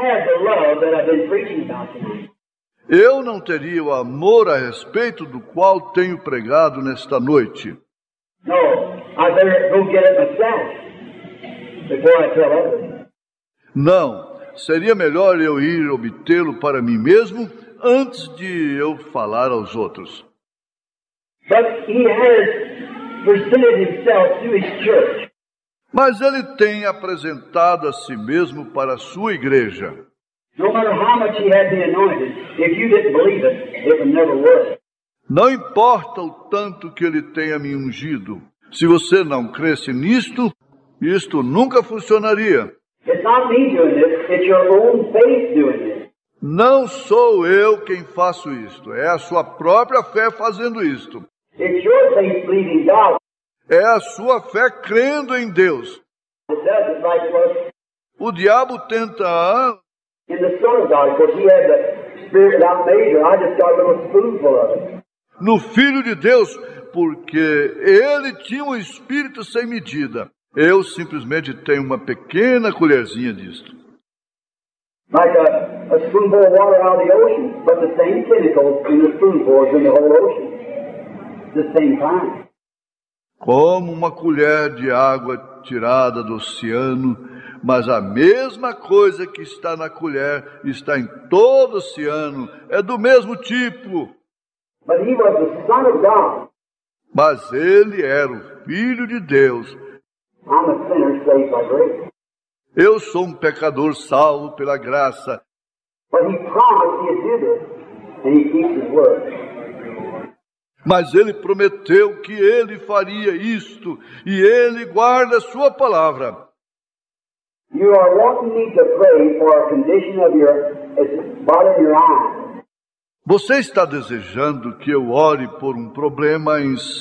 have the love that I've been preaching about tonight. Eu não teria o amor a respeito do qual tenho pregado nesta noite. No, I better go get it myself before I tell others. Não, seria melhor eu ir obtê-lo para mim mesmo antes de eu falar aos outros. But he has presented himself to his church. Mas ele tem apresentado a si mesmo para a sua igreja. No matter how much he had been anointed, if you didn't believe it would never work. Não importa o tanto que ele tenha me ungido. Se você não cresce nisto, isto nunca funcionaria. It's not me doing this, it's your own faith doing this. Não sou eu quem faço isto, é a sua própria fé fazendo isto. It's your faith believing God. É a sua fé crendo em Deus. It does it like was O diabo tenta in the Son of God. Of course, he had the Spirit without measure. I just got a little spoonful of it. no Filho de Deus, porque ele tinha um espírito sem medida. Eu simplesmente tenho uma pequena colherzinha disto. Like a spoonful of water out of the ocean, but the same chemicals in the spoonful as in the whole ocean. The same kind. Como uma colher de água tirada do oceano, mas a mesma coisa que está na colher está em todo o oceano, é do mesmo tipo. But he was the Son of God. Mas ele era o Filho de Deus. I'm a sinner saved by grace. Eu sou um pecador salvo pela graça. But he promised he'd do this, and he keeps his word. Mas ele prometeu que ele faria isto, e ele guarda a sua palavra. You are wanting me to pray for a condition of your body in your eyes. Você está desejando que eu ore por um problema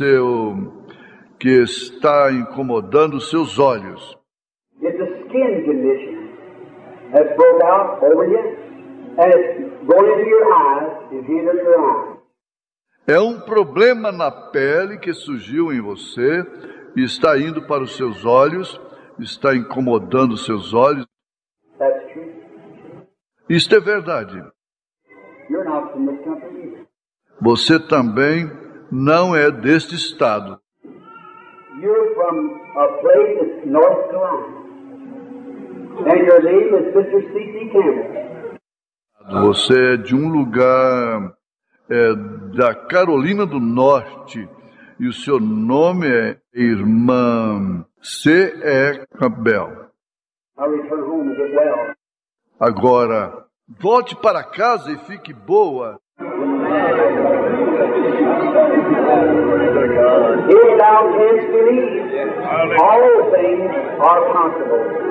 que está incomodando seus olhos. It's a skin condition that's broke out over you, and it's going into your eyes, it's hindering your eyes. É um problema na pele que surgiu em você e está indo para os seus olhos, está incomodando os seus olhos. That's true. Isto é verdade. You're not from this country either. Você também não é deste estado. You're from a place that's North Carolina. And your name is Sister C.C. Campbell. Você é de um lugar da Carolina do Norte e o seu nome é Irmã C.E. Campbell. I return home and get well. Agora, volte para casa e fique boa. If thou canst believe, all things are possible.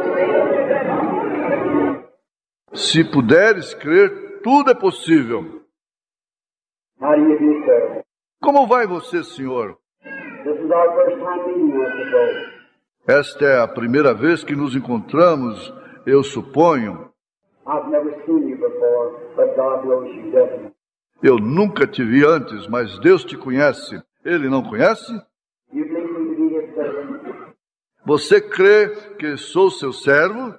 Se puderes crer, tudo é possível. How do you do, sir? Como vai você, senhor? This is our first time meeting, I suppose. Esta é a primeira vez que nos encontramos, eu suponho. I've never seen you before, but God knows you, doesn't he? Eu nunca te vi antes, mas Deus te conhece. Ele não conhece? You believe me to be his servant? Você crê que sou seu servo?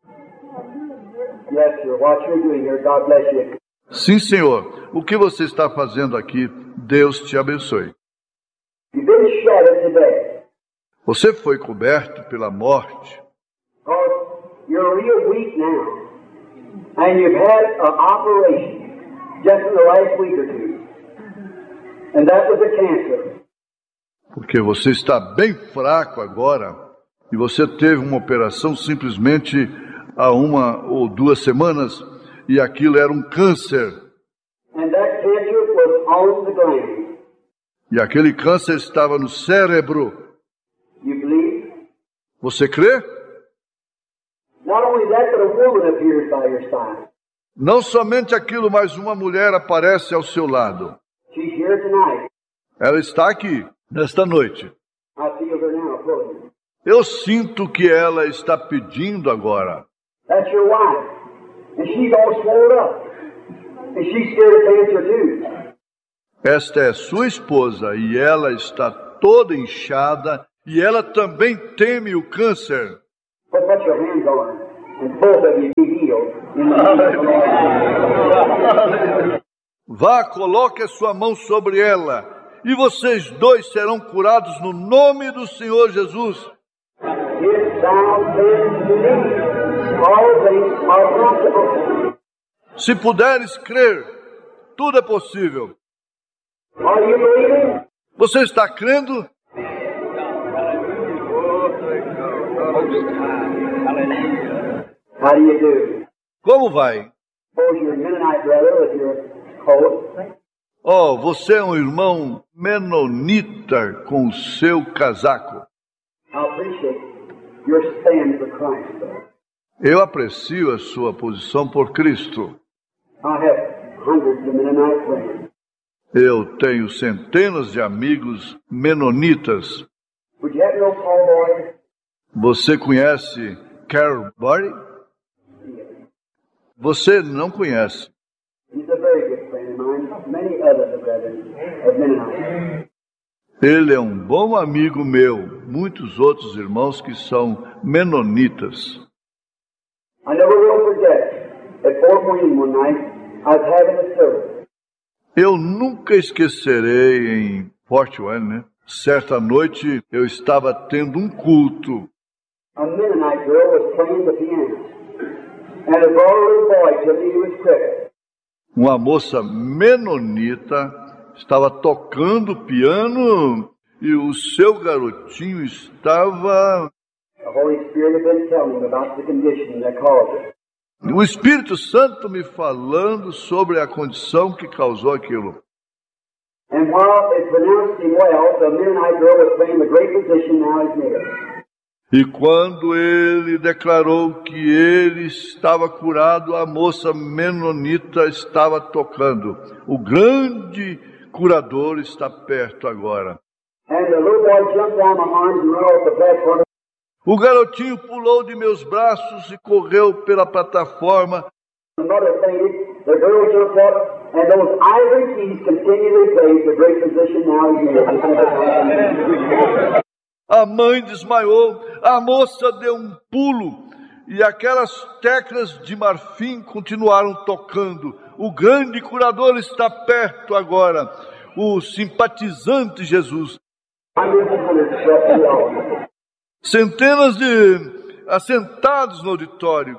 Yes, sir. What you're doing here, God bless you. Sim, senhor. O que você está fazendo aqui? Deus te abençoe. You've been shattered today. Você foi coberto pela morte. Because you're real weak now. And you've had an operation just in the last week or two. And that was a cancer. Porque você está bem fraco agora. E você teve uma operação simplesmente há 1 ou 2 semanas. E aquilo era um câncer. And that cancer was on the gland. E aquele câncer estava no cérebro. You believe? Você crê? Not only that, but a woman appears by your side. Não somente aquilo, mas uma mulher aparece ao seu lado. She's here tonight. Ela está aqui, nesta noite. I feel her now, pulling. Eu sinto que ela está pedindo agora. That's your wife. And she's all swollen up. And she's scared of cancer too. Esta é sua esposa e ela está toda inchada e ela também teme o câncer. But put your hands on her and both of you be healed. healed. In the name of the Lord. Vá, coloque a sua mão sobre ela, e vocês dois serão curados no nome do Senhor Jesus. If thou canst believe, all things are possible. Se puderes crer, tudo é possível. Are you believing? Você está crendo? How do you do? Como vai? Suppose you're a Mennonite brother with your coat. Oh, você é um irmão menonita com o seu casaco. I appreciate your stand for Christ, though. Eu aprecio a sua posição por Cristo. I have hundreds of Mennonite friends. Eu tenho centenas de amigos menonitas. Would you happen to know Paul Boyd? Você conhece Carol Barry? Você não conhece. He's a very good friend of mine. Many others brethren of Mennonite. Ele é um bom amigo meu. Muitos outros irmãos que são menonitas. I never will forget, at Fort Wayne one night, I was having a service. Eu nunca esquecerei em Fort Wayne, né? Certa noite eu estava tendo um culto. A Mennonite girl was playing the piano, and a little boy told me he was crippled. Uma moça menonita estava tocando piano e o seu garotinho estava... The Holy Spirit had been telling me about the condition that caused it. O Espírito Santo me falando sobre a condição que causou aquilo. And while it pronounced him well, the Mennonite girl was playing the great position now he's near. E quando ele declarou que ele estava curado, a moça menonita estava tocando. O grande curador está perto agora. And the little boy jumped down my arms and ran off the platform. O garotinho pulou de meus braços e correu pela plataforma. The mother fainted, the girl jumped up, and those ivory keys continually played the great position now he's near. A mãe desmaiou, a moça deu um pulo e aquelas teclas de marfim continuaram tocando. O grande curador está perto agora, o simpatizante Jesus. Centenas de assentados no auditório.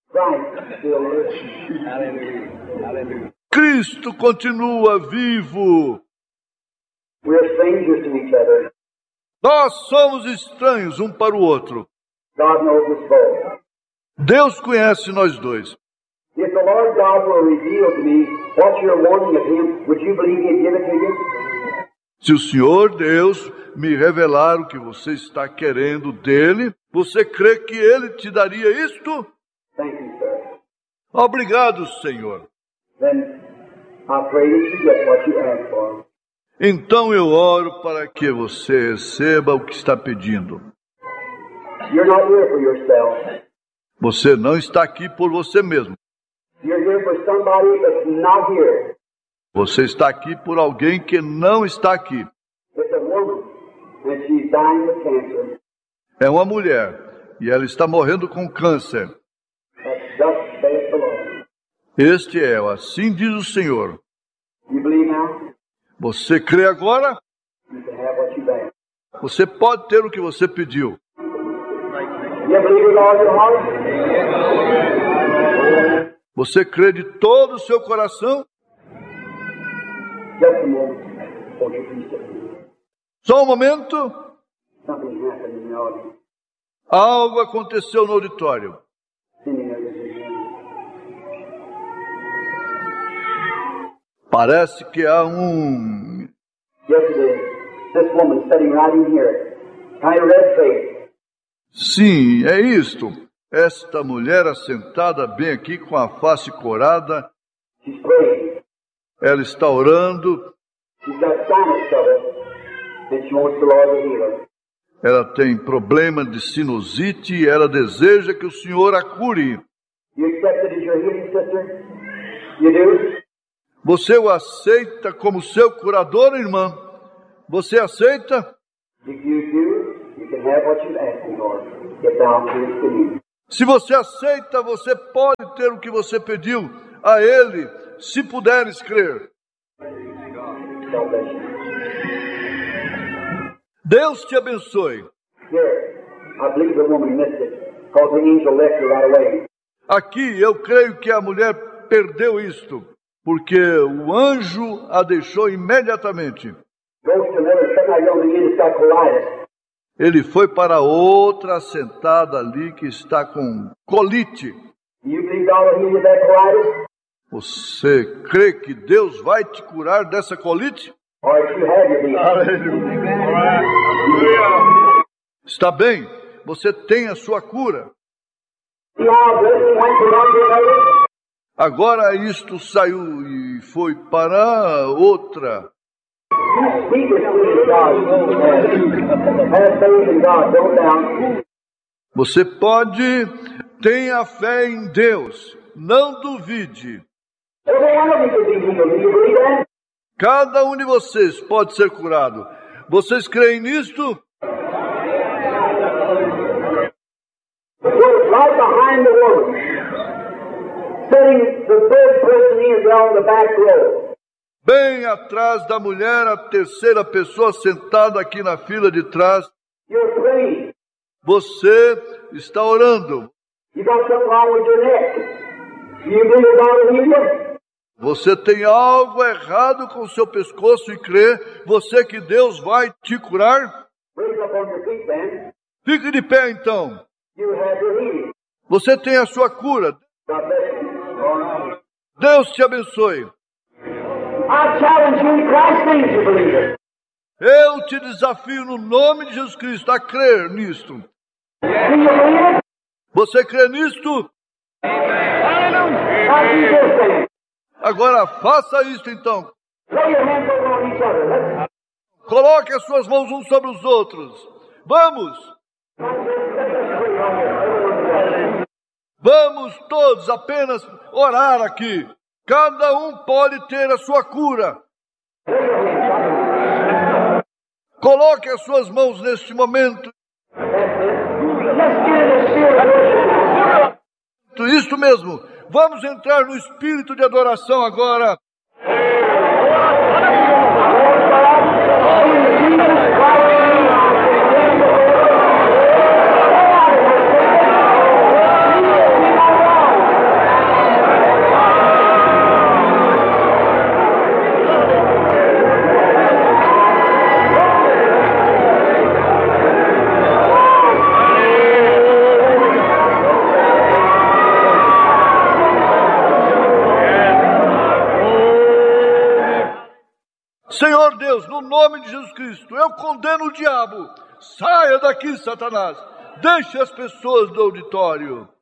Cristo continua vivo. We are strangers to each other. Nós somos estranhos um para o outro. God knows us both. Deus conhece nós dois. If the Lord God will reveal to me what you're wanting of Him, would you believe He'd give it to you? Se o Senhor Deus me revelar o que você está querendo dele, você crê que ele te daria isto? Thank you, sir. Obrigado, Senhor. Then I pray that you get what you ask for. Então eu oro para que você receba o que está pedindo. You're not here for yourself. Você não está aqui por você mesmo. You're here for somebody that's not here. Você está aqui por alguém que não está aqui. It's a woman, and she's dying with cancer. É uma mulher e ela está morrendo com câncer. That's thus saith the Lord. Este é o assim diz o Senhor. You believe now? Você crê agora? You can have what you asked. Você pode ter o que você pediu. You believe with all your heart? Você crê de todo o seu coração? Just a moment. Won't you please sit? Só um momento. Something happened in the audience. Algo aconteceu no auditório. Sending a decision. Parece que há Yesterday, this woman sitting right in here, kind of red face. Sim, é isto. Esta mulher assentada bem aqui com a face corada, She's praying. ela está orando, She's got sinus trouble, and she wants the Lord to heal her. ela tem problema de sinusite e ela deseja que o Senhor a cure. You accept it as your healing, sister? You do? Você o aceita como seu curador, irmã? Você aceita? If you do, you can have what you ask for, if thou canst believe. Se você aceita, você pode ter o que você pediu a Ele, se puderes crer. Deus te abençoe. Aqui eu creio que a mulher perdeu isto, porque o anjo a deixou imediatamente. Ele foi para outra sentada ali que está com colite. Você crê que Deus vai te curar dessa colite? Está bem, você tem a sua cura. Agora isto saiu e foi para outra. Você pode, tenha fé em Deus, não duvide. Cada um de vocês pode ser curado. Vocês creem nisto? Right behind the woman, sitting the third person in on the back row. Bem atrás da mulher, a terceira pessoa sentada aqui na fila de trás. You're praying. Você está orando. You got something wrong with your neck. You believe God will heal you? Você tem algo errado com o seu pescoço e crê você que Deus vai te curar? Raise up on your feet, then. Fique de pé então. You have your healing. Você tem a sua cura. God bless you. Deus te abençoe. I challenge you in Christ's name to believe it. Eu te desafio no nome de Jesus Cristo a crer nisto. Do you believe it? Você crê nisto? Now do this thing. Agora faça isto então. Lay your hands over on each other. Let's Coloque as suas mãos uns sobre os outros. Vamos! Vamos todos apenas orar aqui. Cada um pode ter a sua cura. Coloque as suas mãos neste momento. Isso mesmo. Vamos entrar no espírito de adoração agora. Senhor Deus, no nome de Jesus Cristo, eu condeno o diabo. Saia daqui, Satanás. Deixe as pessoas do auditório.